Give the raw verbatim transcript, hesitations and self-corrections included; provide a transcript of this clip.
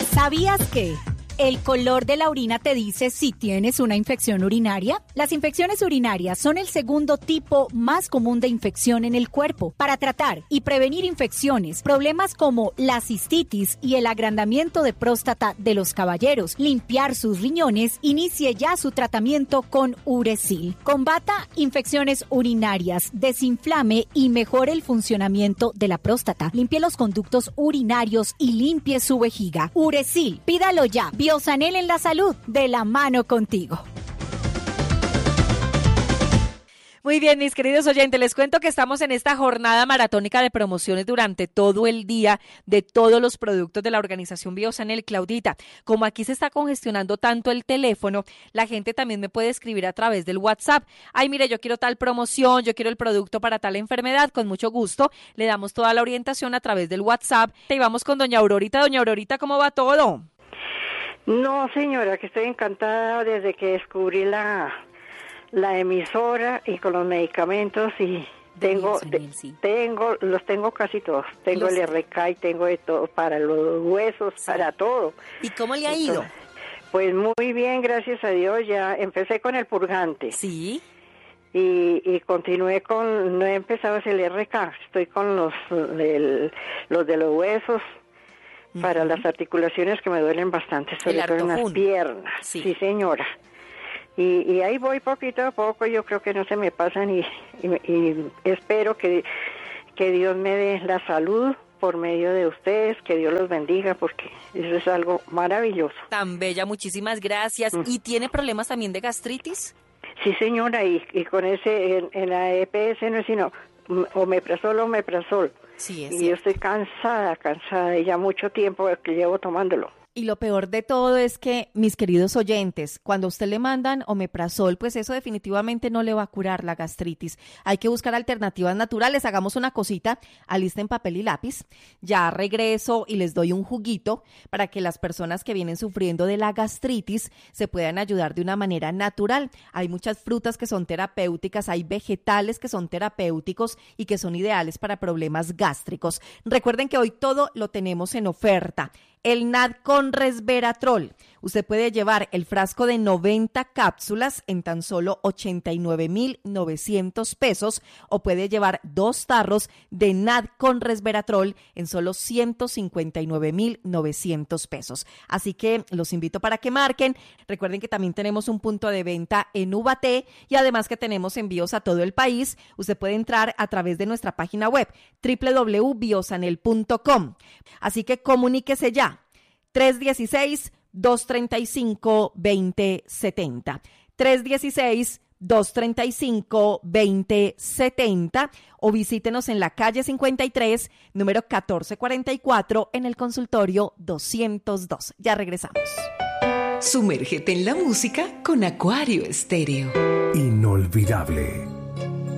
¿Sabías que el color de la orina te dice si tienes una infección urinaria? Las infecciones urinarias son el segundo tipo más común de infección en el cuerpo. Para tratar y prevenir infecciones, problemas como la cistitis y el agrandamiento de próstata de los caballeros, limpiar sus riñones, inicie ya su tratamiento con Uresil. Combata infecciones urinarias, desinflame y mejore el funcionamiento de la próstata. Limpie los conductos urinarios y limpie su vejiga. Uresil, pídalo ya. Biosanel en la salud, de la mano contigo. Muy bien, mis queridos oyentes, les cuento que estamos en esta jornada maratónica de promociones durante todo el día de todos los productos de la organización Biosanel. Claudita, como aquí se está congestionando tanto el teléfono, la gente también me puede escribir a través del WhatsApp. Ay, mire, yo quiero tal promoción, yo quiero el producto para tal enfermedad. Con mucho gusto, le damos toda la orientación a través del WhatsApp. Y vamos con doña Aurorita. Doña Aurorita, ¿cómo va todo? No, señora, que estoy encantada desde que descubrí la, la emisora y con los medicamentos y tengo, de, tengo, los tengo casi todos. Tengo los... el R K y tengo de todo, para los huesos, sí, para todo. ¿Y cómo le ha ido? Entonces, pues muy bien, gracias a Dios. Ya empecé con el purgante. Sí. Y, y continué con, no he empezado a hacer el R K, estoy con los, el, los de los huesos. Para uh-huh. las articulaciones que me duelen bastante, sobre todo en las piernas. Sí, sí señora. Y, y ahí voy poquito a poco, yo creo que no se me pasan y, y, y espero que, que Dios me dé la salud por medio de ustedes, que Dios los bendiga, porque eso es algo maravilloso. Tan bella, muchísimas gracias. Uh-huh. ¿Y tiene problemas también de gastritis? Sí señora, y, y con ese, en, en la E P S no es sino omeprazol o omeprazol. Sí, es y cierto. Yo estoy cansada, cansada, y ya mucho tiempo que llevo tomándolo. Y lo peor de todo es que, mis queridos oyentes, cuando a usted le mandan omeprazol, pues eso definitivamente no le va a curar la gastritis. Hay que buscar alternativas naturales. Hagamos una cosita, alisten papel y lápiz. Ya regreso y les doy un juguito para que las personas que vienen sufriendo de la gastritis se puedan ayudar de una manera natural. Hay muchas frutas que son terapéuticas, hay vegetales que son terapéuticos y que son ideales para problemas gástricos. Recuerden que hoy todo lo tenemos en oferta. El N A D con resveratrol. Usted puede llevar el frasco de noventa cápsulas en tan solo ochenta y nueve mil novecientos pesos o puede llevar dos tarros de N A D con resveratrol en solo ciento cincuenta y nueve mil novecientos pesos. Así que los invito para que marquen. Recuerden que también tenemos un punto de venta en Ubaté y además que tenemos envíos a todo el país. Usted puede entrar a través de nuestra página web doble u doble u doble u punto biosanel punto com. Así que comuníquese ya. tres uno seis, dos tres cinco, dos cero siete cero. tres uno seis, dos tres cinco, dos cero siete cero o visítenos en la calle cincuenta y tres, número catorce cuarenta y cuatro, en el consultorio doscientos dos. Ya regresamos. Sumérgete en la música con Acuario Estéreo. Inolvidable.